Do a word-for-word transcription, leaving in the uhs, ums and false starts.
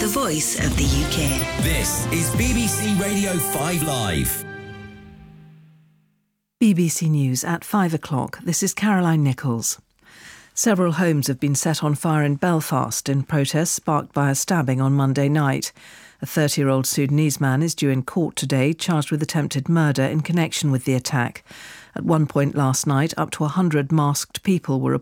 the voice of the U K. This is B B C Radio five Live. B B C News at five o'clock. This is Caroline Nichols. Several homes have been set on fire in Belfast in protest sparked by a stabbing on Monday night. A thirty-year-old Sudanese man is due in court today, charged with attempted murder in connection with the attack. At one point last night, up to one hundred masked people were